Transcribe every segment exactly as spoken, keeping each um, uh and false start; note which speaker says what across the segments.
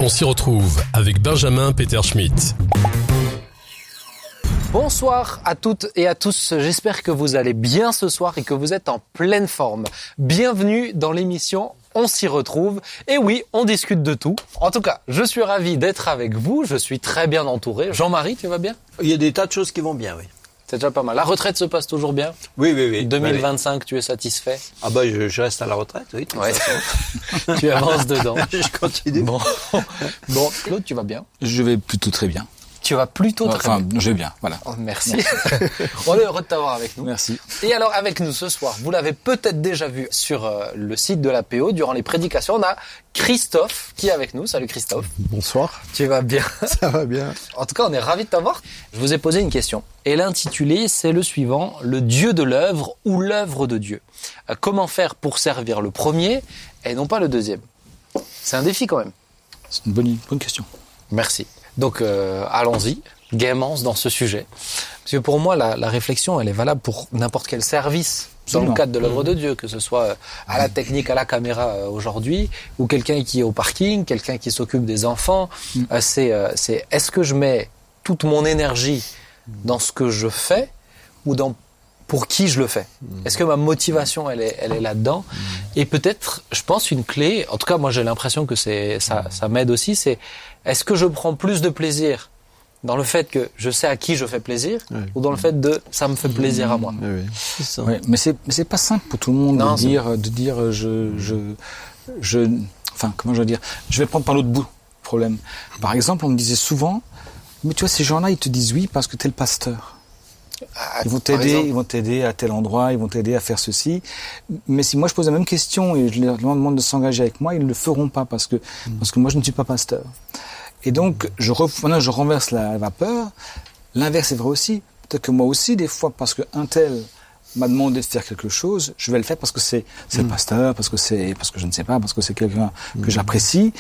Speaker 1: On s'y retrouve avec Benjamin Peterschmidt.
Speaker 2: Bonsoir à toutes et à tous, j'espère que vous allez bien ce soir et que vous êtes en pleine forme. Bienvenue dans l'émission On s'y retrouve. Et oui, on discute de tout. En tout cas, je suis ravi d'être avec vous, je suis très bien entouré. Jean-Marie, tu vas bien ?
Speaker 3: Il y a des tas de choses qui vont bien, oui.
Speaker 2: C'est déjà pas mal. La retraite se passe toujours bien ?
Speaker 3: Oui, oui, oui.
Speaker 2: deux mille vingt-cinq,
Speaker 3: oui.
Speaker 2: Tu es satisfait ?
Speaker 3: Ah bah je, je reste à la retraite, oui.
Speaker 2: Ouais. Tu avances dedans.
Speaker 3: Je continue.
Speaker 2: Bon, bon. Claude, tu vas bien ?
Speaker 4: Je vais plutôt très bien.
Speaker 2: Tu vas plutôt très
Speaker 4: enfin,
Speaker 2: bien.
Speaker 4: je vais bien, voilà.
Speaker 2: Oh, merci. On est heureux de t'avoir avec nous.
Speaker 4: Merci.
Speaker 2: Et alors, avec nous ce soir, vous l'avez peut-être déjà vu sur euh, le site de l'A P O, durant les prédications, on a Christophe qui est avec nous. Salut Christophe.
Speaker 5: Bonsoir.
Speaker 2: Tu vas bien ?
Speaker 5: Ça va bien.
Speaker 2: En tout cas, on est ravis de t'avoir. Je vous ai posé une question. Et l'intitulé, c'est le suivant, le Dieu de l'œuvre ou l'œuvre de Dieu. Euh, comment faire pour servir le premier et non pas le deuxième ? C'est un défi quand même.
Speaker 4: C'est une bonne, bonne question.
Speaker 2: Merci. Donc, euh, allons-y, gaiement dans ce sujet. Parce que pour moi, la, la réflexion, elle est valable pour n'importe quel service dans
Speaker 4: Absolument.
Speaker 2: le cadre de l'œuvre de Dieu, que ce soit à la technique, à la caméra euh, aujourd'hui, ou quelqu'un qui est au parking, quelqu'un qui s'occupe des enfants. Mm. Euh, c'est, euh, c'est est-ce que je mets toute mon énergie dans ce que je fais ou dans pour qui je le fais ? Mm. Est-ce que ma motivation, elle est, elle est là-dedans ? Mm. Et peut-être, je pense, une clé, en tout cas, moi j'ai l'impression que c'est, ça, ça m'aide aussi, c'est est-ce que je prends plus de plaisir dans le fait que je sais à qui je fais plaisir, oui, ou dans le fait de ça me fait plaisir à moi ?
Speaker 5: Oui, oui.
Speaker 4: C'est ça. Oui, mais c'est mais c'est pas simple pour tout le monde non, de dire de dire je je je enfin comment je veux dire je vais prendre par l'autre bout le problème. Par exemple, on me disait souvent mais tu vois ces gens-là ils te disent oui parce que t'es le pasteur. Ils vont t'aider, ils vont t'aider à tel endroit, ils vont t'aider à faire ceci. Mais si moi je pose la même question et je leur demande de s'engager avec moi, ils ne le feront pas parce que mmh. parce que moi je ne suis pas pasteur. Et donc je maintenant je renverse la vapeur. L'inverse est vrai aussi. Peut-être que moi aussi des fois parce que un tel m'a demandé de faire quelque chose, je vais le faire parce que c'est c'est mmh. le pasteur, parce que c'est parce que je ne sais pas, parce que c'est quelqu'un mmh. que j'apprécie.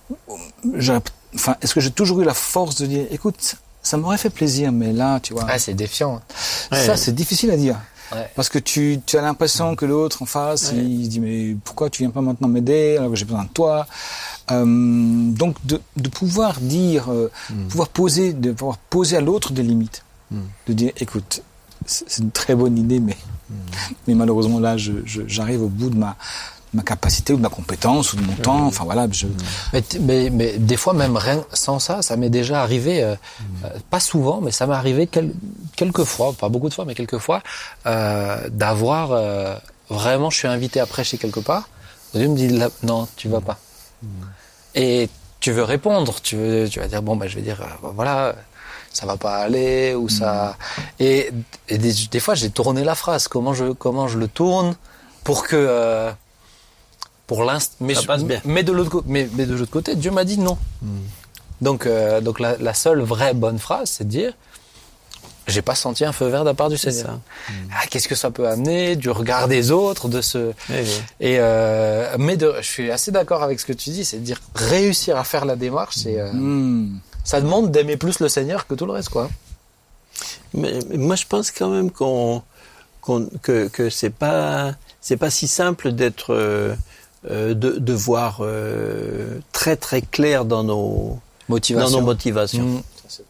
Speaker 4: Enfin, est-ce que j'ai toujours eu la force de dire écoute, ça m'aurait fait plaisir, mais là, tu vois...
Speaker 2: Ah, c'est défiant.
Speaker 4: Ouais. Ça, c'est difficile à dire. Ouais. Parce que tu, tu as l'impression que l'autre en face, ouais. il dit, mais pourquoi tu viens pas maintenant m'aider alors que j'ai besoin de toi ? euh, Donc, de, de pouvoir dire, euh, mm. pouvoir poser, de pouvoir poser à l'autre des limites. Mm. De dire, écoute, c'est, c'est une très bonne idée, mais, mm. mais malheureusement, là, je, je, j'arrive au bout de ma... ma capacité ou de ma compétence ou de mon temps, mmh. enfin voilà. Je...
Speaker 2: Mais, mais, mais des fois même rien sans ça, ça m'est déjà arrivé, euh, mmh. euh, pas souvent, mais ça m'est arrivé quel, quelques fois, pas beaucoup de fois, mais quelques fois, euh, d'avoir euh, vraiment, je suis invité à prêcher quelque part, Dieu me dit là, non, tu vas pas. Mmh. Et tu veux répondre, tu veux, tu vas dire bon bah je vais dire euh, voilà. Ça va pas aller ou ça. Mmh. Et, et des, des fois j'ai tourné la phrase. Comment je comment je le tourne pour que euh, pour l'instant, mais,
Speaker 3: ça passe bien.
Speaker 2: mais de l'autre côté, mais, mais de l'autre côté, Dieu m'a dit non. Mm. Donc, euh, donc la, la seule vraie bonne phrase, c'est de dire, j'ai pas senti un feu vert de la part du Seigneur. Mm. Ah, qu'est-ce que ça peut amener du regard des autres, de ce. Oui, oui. Et euh, mais de, je suis assez d'accord avec ce que tu dis, c'est de dire réussir à faire la démarche, c'est euh, mm. ça demande d'aimer plus le Seigneur que tout le reste, quoi.
Speaker 3: Mais, mais moi, je pense quand même qu'on, qu'on que que c'est pas c'est pas si simple d'être euh, Euh, de, de voir euh, très très clair dans nos
Speaker 2: motivations.
Speaker 3: Dans nos motivations. Mmh.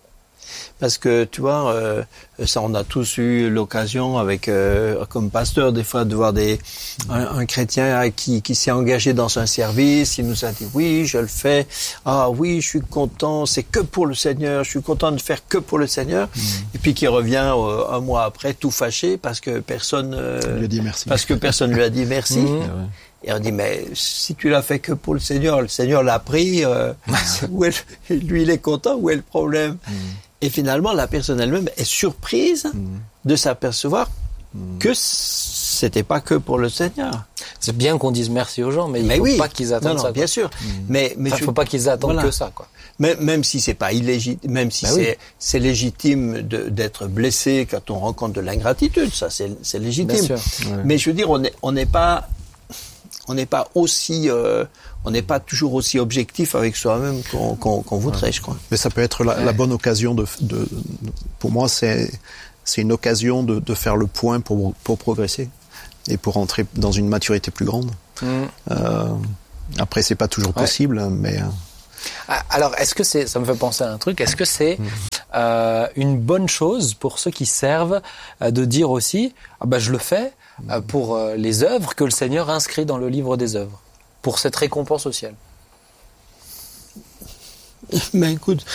Speaker 3: Parce que tu vois, euh, ça on a tous eu l'occasion avec euh, comme pasteur des fois de voir des un, un chrétien qui qui s'est engagé dans un service, il nous a dit oui je le fais, ah oui je suis content, c'est que pour le Seigneur, je suis content de faire que pour le Seigneur, mmh. et puis qui revient euh, un mois après tout fâché parce que personne euh,
Speaker 5: lui a dit merci.
Speaker 3: parce que personne lui a dit merci. Mmh. Et on dit, mais si tu l'as fait que pour le Seigneur, le Seigneur l'a pris, euh, où est le, lui il est content, où est le problème ? mm. Et finalement, la personne elle-même est surprise mm. de s'apercevoir mm. que c'était pas que pour le Seigneur.
Speaker 2: C'est bien qu'on dise merci aux gens, mais il
Speaker 3: mais
Speaker 2: faut
Speaker 3: oui.
Speaker 2: pas qu'ils attendent
Speaker 3: non, non,
Speaker 2: ça.
Speaker 3: Bien sûr,
Speaker 2: mm.
Speaker 3: mais mais
Speaker 2: il
Speaker 3: je...
Speaker 2: faut pas qu'ils attendent
Speaker 3: voilà.
Speaker 2: que ça, quoi.
Speaker 3: Même, même si c'est pas illégitime, même si bah c'est oui. c'est légitime de, d'être blessé quand on rencontre de l'ingratitude, ça c'est c'est légitime.
Speaker 2: Bien sûr.
Speaker 3: Ouais. Mais je veux dire, on est on n'est pas on n'est pas aussi, euh, on n'est pas toujours aussi objectif avec soi-même qu'on, qu'on, qu'on voudrait, ouais. je crois.
Speaker 5: Mais ça peut être la, ouais. la bonne occasion de, de, de, pour moi, c'est, c'est une occasion de, de faire le point pour, pour progresser et pour entrer dans une maturité plus grande. Mm. Euh, après, c'est pas toujours possible, ouais. mais.
Speaker 2: Alors, est-ce que c'est, ça me fait penser à un truc, est-ce que c'est euh, une bonne chose pour ceux qui servent euh, de dire aussi, ah ben je le fais euh, pour euh, les œuvres que le Seigneur inscrit dans le livre des œuvres, pour cette récompense au ciel?
Speaker 3: Mais écoute,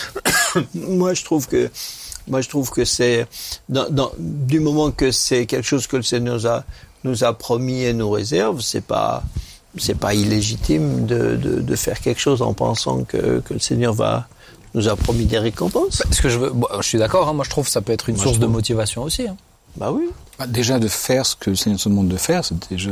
Speaker 3: moi je trouve que, moi je trouve que c'est, dans, dans, du moment que c'est quelque chose que le Seigneur nous a, nous a promis et nous réserve, c'est pas, c'est pas illégitime de, de, de faire quelque chose en pensant que, que le Seigneur va, nous a promis des récompenses.
Speaker 2: Parce que je veux, bon, je suis d'accord, hein, moi je trouve que ça peut être une
Speaker 3: moi,
Speaker 2: source de motivation aussi. Hein.
Speaker 3: Bah oui.
Speaker 4: Bah, déjà de faire ce que le Seigneur se demande de faire, c'est déjà,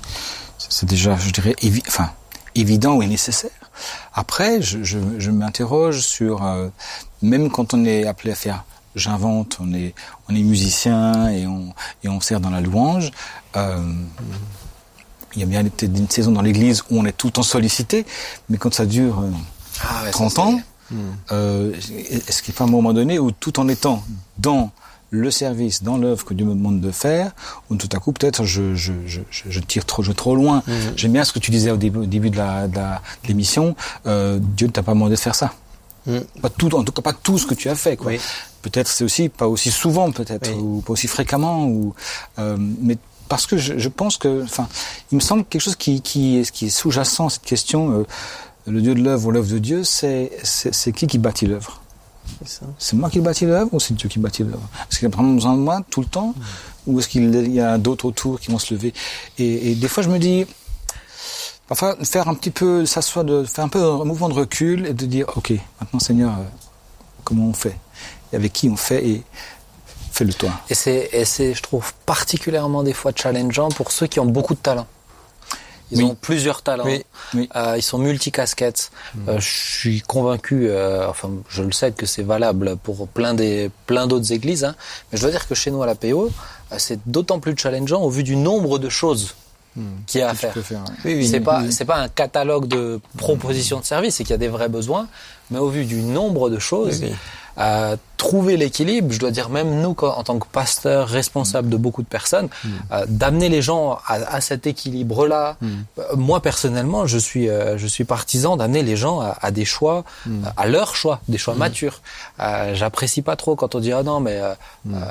Speaker 4: c'est déjà, je dirais, évi- enfin, évident et nécessaire. Après, je, je, je m'interroge sur, euh, même quand on est appelé à faire, j'invente, on est, on est musicien et on, et on sert dans la louange. Euh, il y a bien peut-être une saison dans l'église où on est tout le temps sollicité, mais quand ça dure euh,
Speaker 2: Ah ouais,
Speaker 4: trente
Speaker 2: ça,
Speaker 4: ans, euh, est-ce qu'il n'y a pas un moment donné où tout en étant dans le service, dans l'œuvre que Dieu me demande de faire, ou tout à coup peut-être je, je, je, je tire trop, je trop loin. Mmh. J'aime bien ce que tu disais au début, au début de, la, de, la, de l'émission. Euh, Dieu ne t'a pas demandé de faire ça. Mmh. Pas tout, en tout cas pas tout ce que tu as fait. Quoi. Oui. Peut-être c'est aussi pas aussi souvent, peut-être, oui. ou pas aussi fréquemment, ou euh, mais parce que je, je pense que, enfin, il me semble quelque chose qui, qui, est, qui est sous-jacent à cette question. Euh, le Dieu de l'œuvre ou l'œuvre de Dieu, c'est, c'est, c'est qui qui bâtit l'œuvre? C'est, ça. C'est moi qui bâtis l'œuvre ou c'est Dieu qui bâtit l'œuvre? Est-ce qu'il a vraiment besoin de moi tout le temps, mmh. ou est-ce qu'il y a d'autres autour qui vont se lever? Et, et des fois, je me dis, parfois, faire un petit peu, s'asseoir, de faire un peu un mouvement de recul et de dire, ok, maintenant, Seigneur, euh, comment on fait? Et avec qui on fait? Et fais-le toi.
Speaker 2: Et c'est, et c'est, je trouve, particulièrement des fois challengeant pour ceux qui ont beaucoup de talent. Ils oui. ont plusieurs talents. Oui. Oui. Euh, ils sont multicasquettes. Mmh. Euh, je suis convaincu, euh, enfin, je le sais que c'est valable pour plein des, plein d'autres églises, hein, mais je dois dire que chez nous à la P O, euh, c'est d'autant plus challengeant au vu du nombre de choses mmh. qu'il y a à faire. faire ouais. oui, oui, c'est oui, pas, oui. c'est pas un catalogue de propositions de services, c'est qu'il y a des vrais besoins, mais au vu du nombre de choses, oui, oui. Euh, trouver l'équilibre, je dois dire même nous en tant que pasteurs responsables de beaucoup de personnes, mmh. euh, d'amener les gens à, à cet équilibre-là. Mmh. Euh, moi personnellement, je suis euh, je suis partisan d'amener les gens à, à des choix, mmh. euh, à leur choix, des choix mmh. matures. Euh, j'apprécie pas trop quand on dit ah non mais euh, mmh. euh,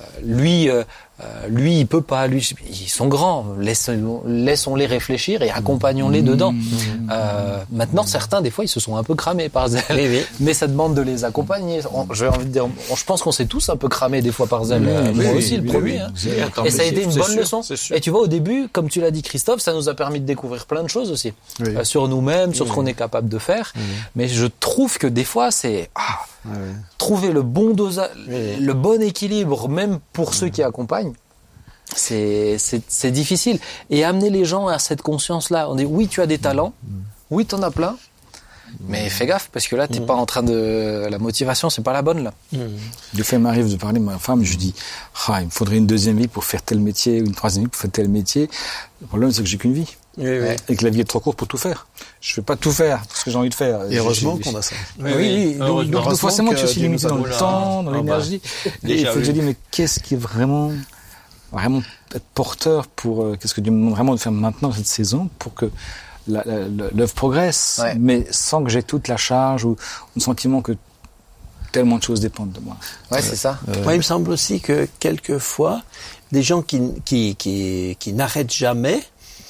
Speaker 2: lui euh, lui il peut pas, lui ils sont grands, laissons laissons-les réfléchir et accompagnons-les mmh. dedans. Mmh. Euh, maintenant certains des fois ils se sont un peu cramés par zèle, oui, oui. mais ça demande de les accompagner. On, j'ai envie de dire, on, je pense qu'on s'est tous un peu cramés des fois par zèle. Oui, euh, oui, moi aussi, oui, le premier. Oui, oui. Hein. Et ça a été une bonne sûr, leçon. Et tu vois, au début, comme tu l'as dit, Christophe, ça nous a permis de découvrir plein de choses aussi. Oui. Euh, sur nous-mêmes, sur oui. ce qu'on est capable de faire. Oui. Mais je trouve que des fois, c'est ah, oui. trouver le bon dosage, oui. le bon équilibre, même pour oui. ceux qui accompagnent. C'est, c'est, c'est difficile. Et amener les gens à cette conscience-là. On dit, oui, tu as des talents. Oui, t'en as plein. Mais fais gaffe, parce que là, t'es mmh. pas en train de... La motivation, c'est pas la bonne, là.
Speaker 4: Mmh. Des fois, il m'arrive de parler de ma femme, je dis, ah, il me faudrait une deuxième vie pour faire tel métier, ou une troisième vie pour faire tel métier. Le problème, c'est que j'ai qu'une vie. Oui, oui. Et que la vie est trop courte pour tout faire. Je vais pas tout faire, parce que j'ai envie de faire.
Speaker 5: Et heureusement
Speaker 4: j'ai,
Speaker 5: qu'on a ça.
Speaker 4: Oui, oui. oui. Donc, donc, donc forcément, tu suis limité dans le temps, dans l'énergie. Et il faut que je dise, mais qu'est-ce qui est vraiment, vraiment être porteur pour, euh, qu'est-ce que Dieu me demande vraiment de faire maintenant, cette saison, pour que La, la, l'œuvre progresse, ouais. mais sans que j'ai toute la charge ou le sentiment que tellement de choses dépendent de moi.
Speaker 2: Ouais, c'est ça.
Speaker 3: Euh, moi, il me semble aussi que quelquefois, des gens qui qui qui, qui n'arrêtent jamais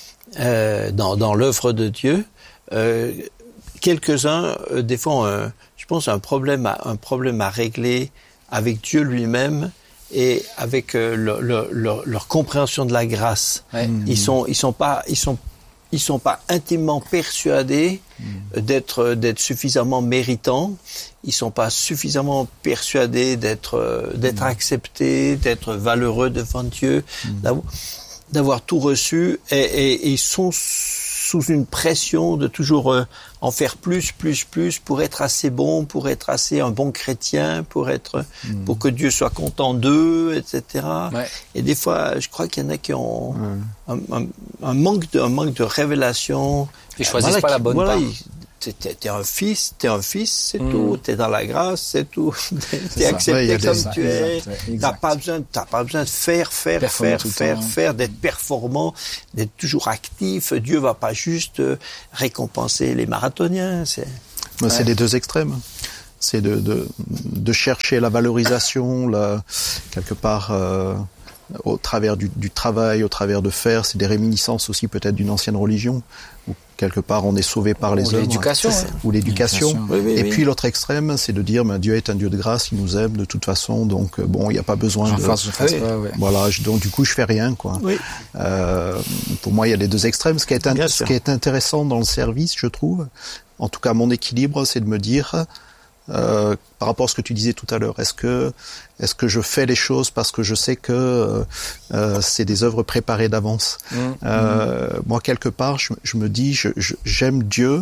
Speaker 3: euh, dans dans l'œuvre de Dieu, euh, quelques-uns euh, des fois, euh, je pense, un problème à, un problème à régler avec Dieu lui-même et avec euh, leur, leur, leur, leur compréhension de la grâce. Ouais. Ils sont ils sont pas ils sont Ils sont pas intimement persuadés mmh. d'être d'être suffisamment méritants. Ils sont pas suffisamment persuadés d'être d'être mmh. acceptés, d'être valeureux devant Dieu, mmh. d'avoir, d'avoir tout reçu, et, et, et ils sont sous une pression de toujours euh, en faire plus, plus, plus pour être assez bon, pour être assez un bon chrétien, pour être, mmh. pour que Dieu soit content d'eux, et cetera. Ouais. Et des fois, je crois qu'il y en a qui ont mmh. un, un, un manque de, un manque de révélation.
Speaker 2: Ils choisissent voilà, pas la bonne
Speaker 3: voilà,
Speaker 2: part.
Speaker 3: T'es, t'es, t'es un fils, t'es un fils, c'est mmh. tout. T'es dans la grâce, c'est tout. T'es
Speaker 5: c'est
Speaker 3: accepté
Speaker 5: ouais,
Speaker 3: comme
Speaker 5: ça.
Speaker 3: tu es. T'as pas besoin, t'as pas besoin de faire, faire, faire, faire, faire, d'être performant, d'être toujours actif. Dieu va pas juste récompenser les marathoniens. C'est...
Speaker 5: Ouais. C'est les deux extrêmes. C'est de, de, de chercher la valorisation, la, quelque part, euh, au travers du, du travail, au travers de faire. C'est des réminiscences aussi peut-être d'une ancienne religion, où quelque part on est sauvé par les
Speaker 2: ou
Speaker 5: œuvres.
Speaker 2: L'éducation.
Speaker 5: Ouais. Ou l'éducation.
Speaker 3: Oui, oui,
Speaker 5: Et
Speaker 3: oui.
Speaker 5: puis l'autre extrême, c'est de dire, ben, Dieu est un Dieu de grâce, il nous aime de toute façon, donc bon, il n'y a pas besoin
Speaker 4: J'en
Speaker 5: de...
Speaker 4: fasse, je fasse
Speaker 3: oui.
Speaker 4: pas, ouais.
Speaker 5: Voilà, je, donc du coup je fais rien, quoi.
Speaker 3: Oui.
Speaker 5: Euh, pour moi, il y a les deux extrêmes. Ce qui est, in-
Speaker 3: Bien
Speaker 5: ce
Speaker 3: sûr.
Speaker 5: qui est intéressant dans le service, je trouve, en tout cas mon équilibre, c'est de me dire, euh, par rapport à ce que tu disais tout à l'heure, est-ce que est-ce que je fais les choses parce que je sais que euh, euh, c'est des œuvres préparées d'avance.
Speaker 2: Mmh.
Speaker 5: Euh, moi, quelque part, je, je me dis, je, je, j'aime Dieu,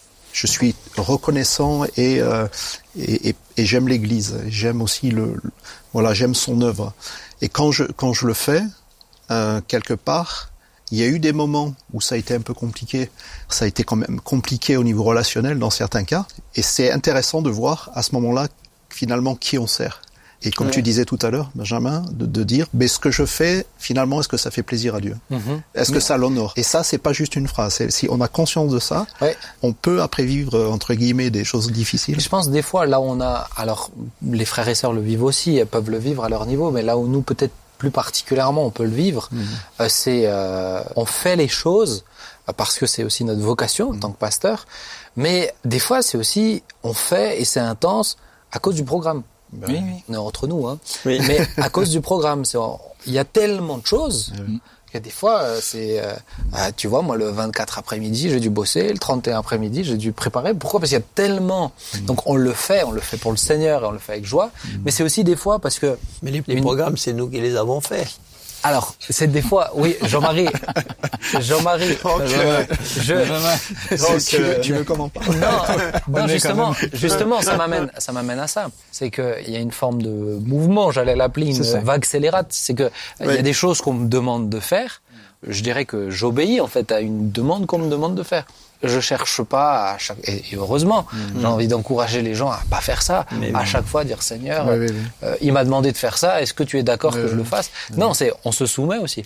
Speaker 5: je suis reconnaissant et euh, et, et, et j'aime l'Église, j'aime aussi le, le voilà, j'aime son œuvre. Et quand je quand je le fais, euh, quelque part, il y a eu des moments où ça a été un peu compliqué. Ça a été quand même compliqué au niveau relationnel dans certains cas. Et c'est intéressant de voir à ce moment-là, finalement, qui on sert. Et comme
Speaker 2: Ouais.
Speaker 5: tu disais tout à l'heure, Benjamin, de, de dire, mais ce que je fais, finalement, est-ce que ça fait plaisir à Dieu?
Speaker 2: Mm-hmm.
Speaker 5: Est-ce que ça l'honore? Et ça, c'est pas juste une phrase. C'est, si on a conscience de ça,
Speaker 2: Ouais.
Speaker 5: on peut après vivre, entre guillemets, des choses difficiles.
Speaker 2: Je pense des fois là on a, alors les frères et sœurs le vivent aussi, elles peuvent le vivre à leur niveau, mais là où nous peut-être plus particulièrement on peut le vivre, mmh. euh, c'est euh, on fait les choses euh, parce que c'est aussi notre vocation en tant que pasteur, mais des fois c'est aussi on fait et c'est intense à cause du programme.
Speaker 5: Ben,
Speaker 2: oui, oui. On est entre nous, hein.
Speaker 3: Oui.
Speaker 2: Mais à cause du programme, c'est il y a tellement de choses.
Speaker 5: Oui.
Speaker 2: Que des fois, euh, c'est, euh, euh, tu vois, moi le vingt-quatre après-midi, j'ai dû bosser, le trente et un après-midi, j'ai dû préparer. Pourquoi? Parce qu'il y a tellement. Mmh. Donc on le fait, on le fait pour le Seigneur et on le fait avec joie. Mmh. Mais c'est aussi des fois parce que.
Speaker 3: Mais les,
Speaker 2: les
Speaker 3: une... programmes, c'est nous qui les avons faits.
Speaker 2: Alors, c'est des fois, oui, Jean-Marie, Jean-Marie,
Speaker 5: euh,
Speaker 2: je,
Speaker 5: donc, tu, veux, tu veux comment pas?
Speaker 2: Non, non justement, justement, ça m'amène, ça m'amène à ça. C'est que il y a une forme de mouvement, j'allais l'appeler une vague scélérate. C'est que il ouais. y a des choses qu'on me demande de faire. Je dirais que j'obéis en fait à une demande qu'on me demande de faire. Je cherche pas à chaque et heureusement mmh. j'ai envie d'encourager les gens à pas faire ça, mais à oui. chaque fois dire Seigneur
Speaker 5: oui, oui, oui.
Speaker 2: Euh, il m'a demandé de faire ça, est-ce que tu es d'accord oui, que oui. je le fasse? Oui. Non, c'est on se soumet aussi.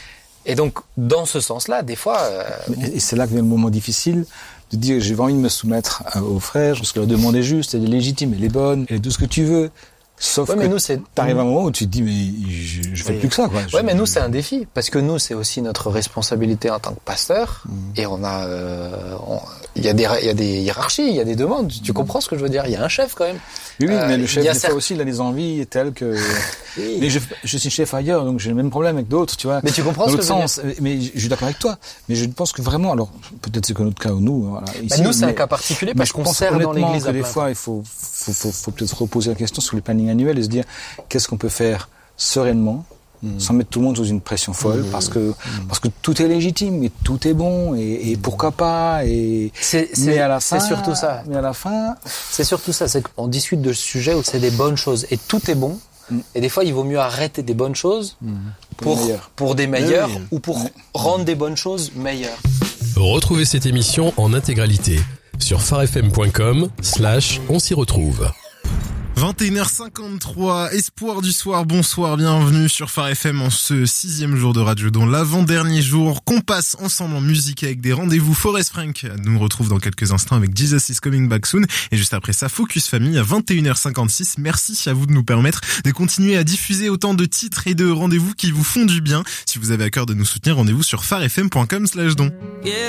Speaker 2: Et donc dans ce sens-là, des fois euh,
Speaker 4: et c'est là que vient le moment difficile de dire j'ai envie de me soumettre aux frères parce que leur demande est juste, elle est légitime, elle est bonne, elle est tout ce que tu veux. Sauf ouais, que mais nous, c'est... t'arrives à un moment où tu te dis, mais je, je fais oui. plus que ça, quoi.
Speaker 2: Ouais,
Speaker 4: je,
Speaker 2: mais nous, c'est un défi. Parce que nous, c'est aussi notre responsabilité en tant que pasteur. Mmh. Et on a, euh, on, il y a des, il y a des hiérarchies, il y a des demandes. Tu mmh. comprends ce que je veux dire? Il y a un chef, quand même.
Speaker 4: Oui, oui, euh, mais le chef, des
Speaker 2: certes...
Speaker 4: fois aussi, il a des envies telles que, oui. mais je, je suis chef ailleurs, donc j'ai le même problème avec d'autres, tu vois.
Speaker 2: Mais tu comprends
Speaker 4: dans
Speaker 2: ce que je veux
Speaker 4: sens, dire? Mais je suis d'accord avec toi. Mais je pense que vraiment, alors, peut-être c'est que notre cas ou nous, voilà.
Speaker 2: Ici, bah nous, c'est mais, un cas particulier parce qu'on sert dans l'église
Speaker 4: que des fois, il faut, faut, faut, faut peut-être reposer la question sur les plannings annuels et se dire, qu'est-ce qu'on peut faire sereinement, mmh. sans mettre tout le monde sous une pression folle, mmh. parce que mmh. parce que tout est légitime et tout est bon et, et pourquoi pas et
Speaker 2: c'est, c'est,
Speaker 4: mais à la fin
Speaker 2: c'est surtout ça.
Speaker 4: Mais à la fin,
Speaker 2: c'est surtout ça, c'est qu'on discute de ce sujet où c'est des bonnes choses et tout est bon. Mmh. Et des fois, il vaut mieux arrêter des bonnes choses mmh. pour pour, pour des meilleures oui. ou pour mmh. rendre des bonnes choses meilleures.
Speaker 1: Retrouvez cette émission en intégralité sur farfm point com slash on s'y retrouve.
Speaker 6: vingt et une heures cinquante-trois, Espoir du soir, bonsoir, bienvenue sur Phare F M en ce sixième jour de radio, dans l'avant-dernier jour qu'on passe ensemble en musique avec des rendez-vous. Forest Frank nous retrouve dans quelques instants avec Jesus is Coming Back Soon et juste après ça, Focus Family à vingt et une heures cinquante-six. Merci à vous de nous permettre de continuer à diffuser autant de titres et de rendez-vous qui vous font du bien. Si vous avez à cœur de nous soutenir, rendez-vous sur farfm point com slash don.